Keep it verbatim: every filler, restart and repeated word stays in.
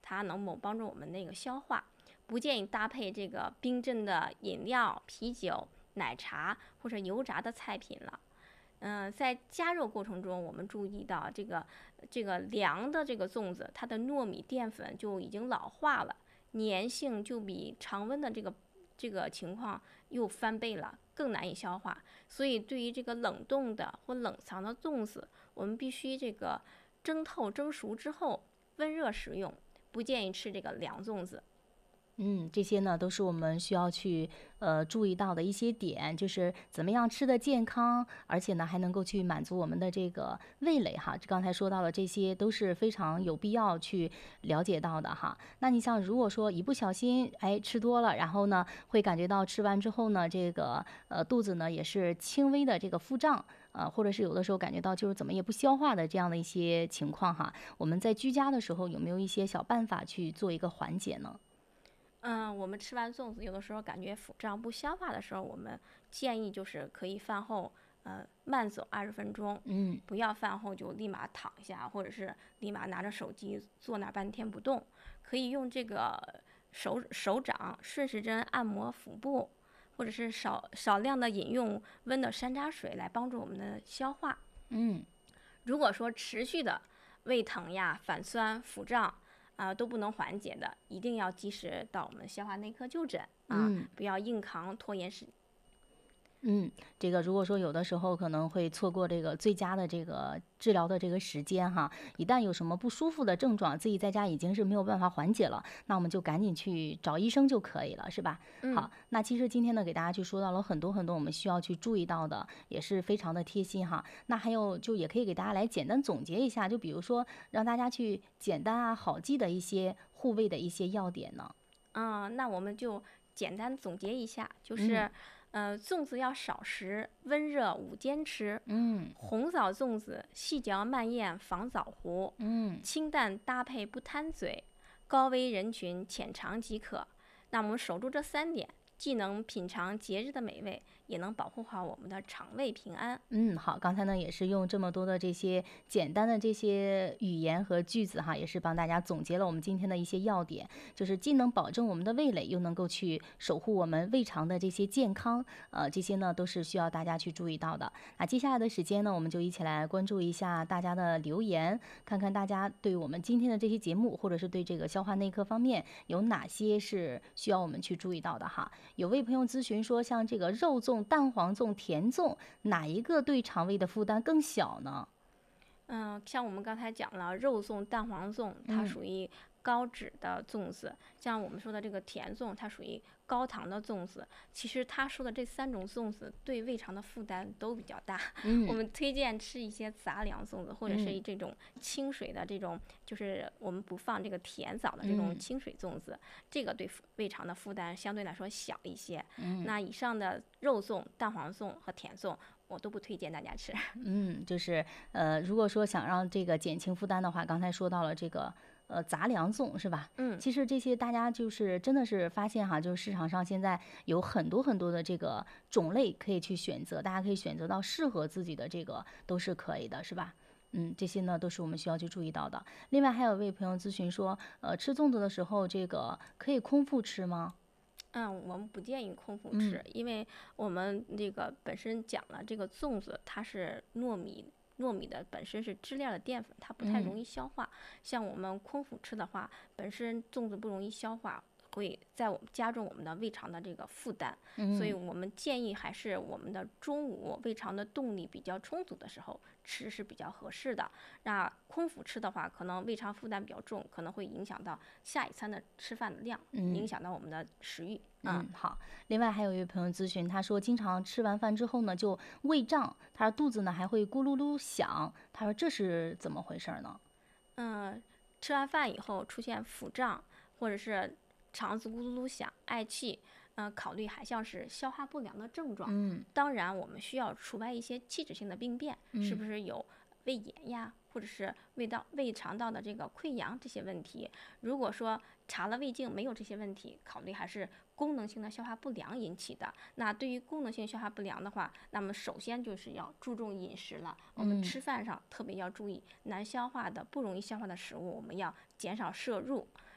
它能否帮助我们那个消化。不建议搭配这个冰镇的饮料、啤酒、奶茶或者油炸的菜品了。嗯、呃，在加热过程中，我们注意到这个这个凉的这个粽子，它的糯米淀粉就已经老化了，粘性就比常温的这个这个情况又翻倍了，更难以消化。所以对于这个冷冻的或冷藏的粽子，我们必须这个蒸透蒸熟之后温热食用，不建议吃这个凉粽子。 嗯，这些呢都是我们需要去呃注意到的一些点，就是怎么样吃的健康，而且呢还能够去满足我们的这个味蕾哈。刚才说到的这些都是非常有必要去了解到的哈。那你像如果说一不小心哎吃多了，然后呢会感觉到吃完之后呢，这个呃肚子呢也是轻微的这个腹胀。呃，或者是有的时候感觉到就是怎么也不消化的这样的一些情况哈，我们在居家的时候有没有一些小办法去做一个缓解呢？ 嗯，我们吃完粽子，有的时候感觉腹胀不消化的时候，我们建议就是可以饭后呃慢走二十分钟， 嗯。 不要饭后就立马躺下，或者是立马拿着手机坐那半天不动。可以用这个手手掌顺时针按摩腹部，或者是少少量的饮用温的山楂水来帮助我们的消化。 嗯。 如果说持续的胃疼呀、反酸、腹胀啊、呃、都不能缓解的，一定要及时到我们消化内科就诊啊， 嗯。 不要硬扛拖延时。 嗯，这个如果说有的时候可能会错过这个最佳的这个治疗的这个时间哈，一旦有什么不舒服的症状，自己在家已经是没有办法缓解了，那我们就赶紧去找医生就可以了，是吧？ 嗯。 好，那其实今天呢，给大家去说到了很多很多我们需要去注意到的，也是非常的贴心哈。那还有就也可以给大家来简单总结一下，就比如说让大家去简单啊好记的一些护胃的一些要点呢。 嗯，那我们就简单总结一下，就嗯。 是，呃，粽子要少食，温热午间吃。 嗯。 红枣粽子细嚼慢咽防枣糊， 嗯。 清淡搭配不贪嘴，高危人群浅尝即可。那我们守住这三点，既能品尝节日的美味，也能保护好我们的肠胃平安。 嗯，好，刚才呢也是用这么多的这些简单的这些语言和句子哈，也是帮大家总结了我们今天的一些要点，就是既能保证我们的味蕾，又能够去守护我们胃肠的这些健康，呃，这些呢都是需要大家去注意到的。那接下来的时间呢，我们就一起来关注一下大家的留言，看看大家对我们今天的这些节目，或者是对这个消化内科方面有哪些是需要我们去注意到的哈。有位朋友咨询说，像这个肉粽、蛋黄粽、甜粽，哪一个对肠胃的负担更小呢？ 嗯，像我们刚才讲了，肉粽、蛋黄粽，它嗯。 属于高脂的粽子；像我们说的这个甜粽，它属于高糖的粽子。其实他说的这三种粽子对胃肠的负担都比较大。我嗯。 们推荐吃一些杂粮粽子，或者是嗯。 这种清水的这种，就是我们不放这个甜枣的这种嗯。 清水粽子，这个对胃肠的负担相对来说小一些。 嗯。 那以上的肉粽、蛋黄粽和甜粽，我都不推荐大家吃。 嗯，就是呃，如果说想让这个减轻负担的话，刚才说到了这个呃杂粮粽是吧？ 嗯。 其实这些大家就是真的是发现哈，就是市场上现在有很多很多的这个种类可以去选择，大家可以选择到适合自己的这个都是可以的，是吧？嗯，这些呢都是我们需要去注意到的。另外还有一位朋友咨询说，呃，吃粽子的时候，这个可以空腹吃吗？ 嗯，我们不建议空腹嗯。 吃，因为我们这个本身讲了，这个粽子它是糯米，糯米的本身是支链的淀粉，它不太容嗯。 易消化。像我们空腹吃的话，本身粽子不容易消化，会在我们加重我们的胃肠的这个负担。所以嗯。 我们建议还是我们的中午胃肠的动力比较充足的时候吃是比较合适的。那空腹吃的话，可能胃肠负担比较重，可能会影响到下一餐的吃饭的量，影嗯。 响到我们的食欲。 嗯，好。另外还有一位朋友咨询，他说经常吃完饭之后呢就胃胀，他说肚子呢还会咕噜噜响，他说这是怎么回事呢？ 嗯，吃完饭以后出现腹胀，或者是肠子咕噜噜响、嗳气，嗯，考虑还像是消化不良的症状。 嗯。 当然，我们需要除外一些器质性的病变，是不嗯。 是有胃炎呀，或者是胃道、胃肠道的这个溃疡这些问题。如果说查了胃镜没有这些问题，考虑还是功能性的消化不良引起的。那对于功能性消化不良的话，那么首先就是要注重饮食了。我们嗯。 吃饭上特别要注意难消化的、不容易消化的食物，我们要减少摄入。